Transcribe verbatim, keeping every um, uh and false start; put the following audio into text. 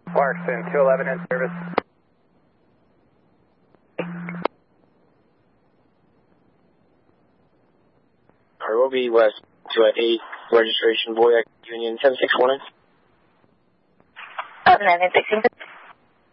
Clarkson, two eleven in service. Cargo B West, two at eight, registration Boyac Union ten six one. Oh, nine six one.